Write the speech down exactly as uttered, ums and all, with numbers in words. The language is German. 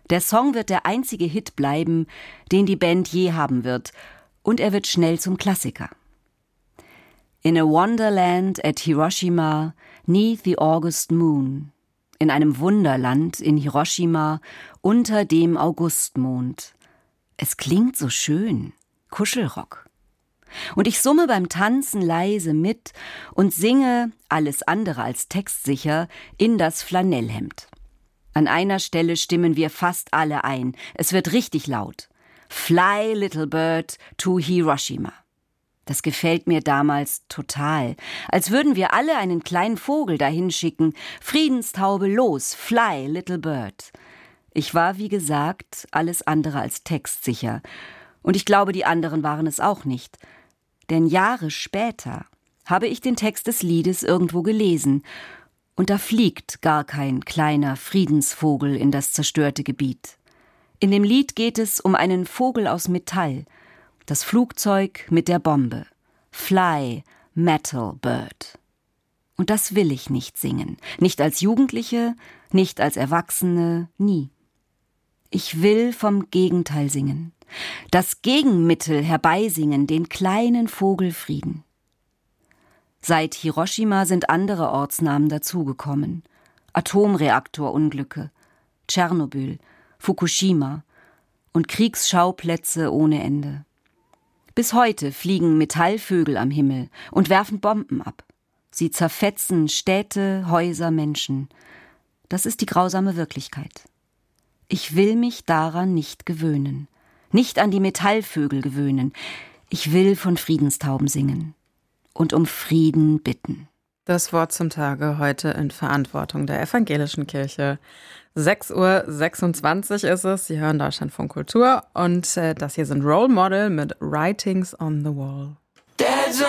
Der Song wird der einzige Hit bleiben, den die Band je haben wird, und er wird schnell zum Klassiker. In a wonderland at Hiroshima, neath the August moon. In einem Wunderland in Hiroshima, unter dem Augustmond. Es klingt so schön, Kuschelrock. Und ich summe beim Tanzen leise mit und singe, alles andere als textsicher, in das Flanellhemd. An einer Stelle stimmen wir fast alle ein. Es wird richtig laut. Fly, little bird, to Hiroshima. Das gefällt mir damals total. Als würden wir alle einen kleinen Vogel dahin schicken. Friedenstaube, los, fly, little bird. Ich war, wie gesagt, alles andere als textsicher. Und ich glaube, die anderen waren es auch nicht. Denn Jahre später habe ich den Text des Liedes irgendwo gelesen. Und da fliegt gar kein kleiner Friedensvogel in das zerstörte Gebiet. In dem Lied geht es um einen Vogel aus Metall, das Flugzeug mit der Bombe. Fly, Metal Bird. Und das will ich nicht singen. Nicht als Jugendliche, nicht als Erwachsene, nie. Ich will vom Gegenteil singen. Das Gegenmittel herbeisingen, den kleinen Vogelfrieden. Seit Hiroshima sind andere Ortsnamen dazugekommen. Atomreaktorunglücke, Tschernobyl, Fukushima und Kriegsschauplätze ohne Ende. Bis heute fliegen Metallvögel am Himmel und werfen Bomben ab. Sie zerfetzen Städte, Häuser, Menschen. Das ist die grausame Wirklichkeit. Ich will mich daran nicht gewöhnen, nicht an die Metallvögel gewöhnen. Ich will von Friedenstauben singen und um Frieden bitten. Das Wort zum Tage heute in Verantwortung der Evangelischen Kirche. sechs Uhr sechsundzwanzig ist es. Sie hören Deutschlandfunk Kultur und äh, das hier sind Role Model mit Writings on the Wall.